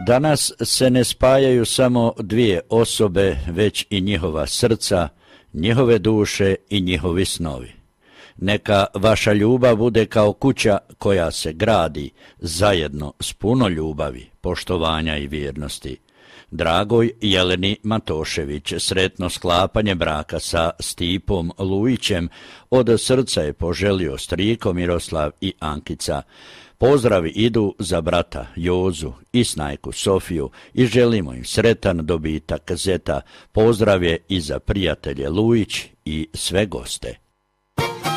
Danas se ne spajaju samo dvije osobe, već i njihova srca, njihove duše i njihovi snovi. Neka vaša ljubav bude kao kuća koja se gradi zajedno s puno ljubavi, poštovanja i vjernosti. Dragoj Jeleni Matošević sretno sklapanje braka sa Stipom Lujićem od srca je poželio striko Miroslav i Ankica. Pozdravi idu za brata Jozu i snajku Sofiju i želimo im sretan dobitak zeta. Pozdrav je i za prijatelje Lujić i sve goste.